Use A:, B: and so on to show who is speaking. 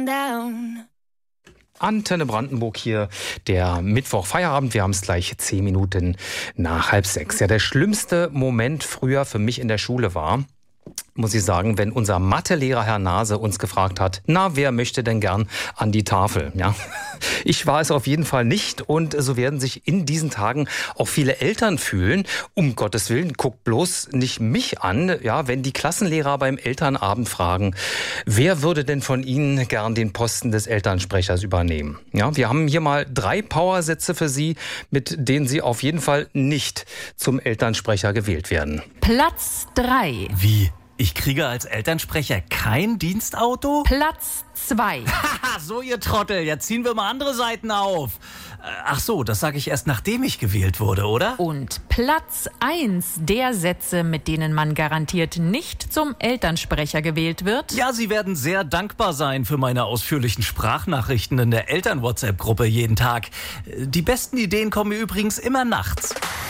A: down.
B: Antenne Brandenburg hier, der Mittwoch Feierabend. Wir haben es gleich 10 Minuten nach 5:30. Ja, der schlimmste Moment früher für mich in der Schule war, muss ich sagen, wenn unser Mathelehrer Herr Nase uns gefragt hat, na, wer möchte denn gern an die Tafel? Ja, ich war es auf jeden Fall nicht und so werden sich in diesen Tagen auch viele Eltern fühlen. Um Gottes Willen, guckt bloß nicht mich an, ja, wenn die Klassenlehrer beim Elternabend fragen, wer würde denn von Ihnen gern den Posten des Elternsprechers übernehmen? Ja, wir haben hier mal 3 Powersätze für Sie, mit denen Sie auf jeden Fall nicht zum Elternsprecher gewählt werden.
C: Platz 3.
D: Wie? Ich kriege als Elternsprecher kein Dienstauto?
C: Platz 2.
D: Haha, so ihr Trottel, jetzt ziehen wir mal andere Seiten auf. Ach so, das sage ich erst, nachdem ich gewählt wurde, oder?
C: Und Platz 1 der Sätze, mit denen man garantiert nicht zum Elternsprecher gewählt wird.
D: Ja, Sie werden sehr dankbar sein für meine ausführlichen Sprachnachrichten in der Eltern-WhatsApp-Gruppe jeden Tag. Die besten Ideen kommen mir übrigens immer nachts.